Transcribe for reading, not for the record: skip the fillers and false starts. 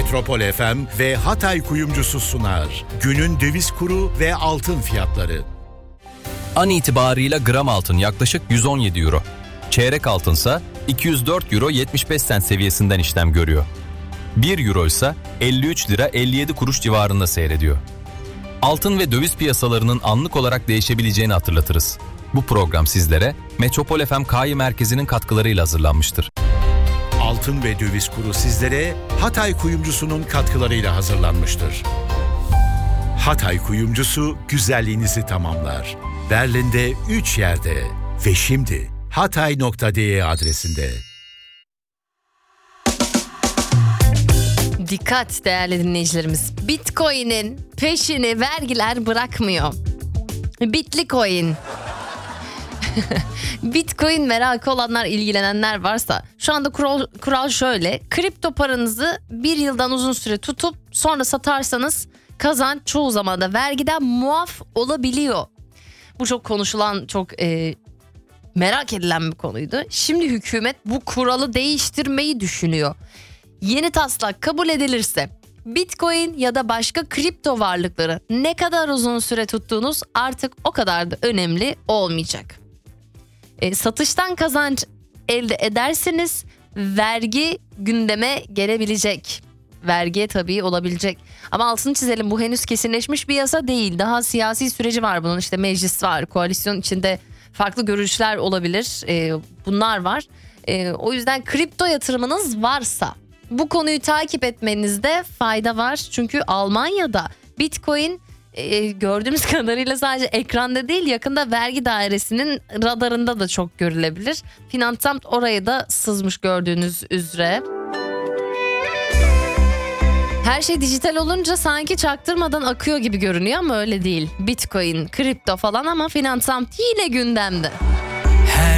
Metropol FM ve Hatay Kuyumcusu sunar. Günün döviz kuru ve altın fiyatları. An itibarıyla gram altın yaklaşık 117 euro. Çeyrek altınsa 204 euro 75 sent seviyesinden işlem görüyor. 1 euro ise 53 lira 57 kuruş civarında seyrediyor. Altın ve döviz piyasalarının anlık olarak değişebileceğini hatırlatırız. Bu program sizlere Metropol FM KAYİ Merkezi'nin katkılarıyla hazırlanmıştır. Altın ve döviz kuru sizlere Hatay Kuyumcusu'nun katkılarıyla hazırlanmıştır. Hatay Kuyumcusu güzelliğinizi tamamlar. Berlin'de 3 yerde ve şimdi hatay.de adresinde. Dikkat değerli dinleyicilerimiz. Bitcoin'in peşini vergiler bırakmıyor. Bitcoin. Bitcoin merakı olanlar, ilgilenenler varsa şu anda kural şöyle: kripto paranızı bir yıldan uzun süre tutup sonra satarsanız kazanç çoğu zaman da vergiden muaf olabiliyor. Bu çok konuşulan, çok merak edilen bir konuydu. Şimdi hükümet bu kuralı değiştirmeyi düşünüyor. Yeni taslak kabul edilirse Bitcoin ya da başka kripto varlıkları ne kadar uzun süre tuttuğunuz artık o kadar da önemli olmayacak. Satıştan kazanç elde ederseniz vergi gündeme gelebilecek. Vergiye tabii olabilecek. Ama altını çizelim, bu henüz kesinleşmiş bir yasa değil. Daha siyasi süreci var bunun. İşte meclis var, koalisyon içinde farklı görüşler olabilir. Bunlar var. O yüzden kripto yatırımınız varsa bu konuyu takip etmenizde fayda var. Çünkü Almanya'da Bitcoin gördüğümüz kadarıyla sadece ekranda değil, yakında vergi dairesinin radarında da çok görülebilir. Finansamt oraya da sızmış gördüğünüz üzere. Her şey dijital olunca sanki çaktırmadan akıyor gibi görünüyor ama öyle değil. Bitcoin, kripto falan ama Finansamt yine gündemde.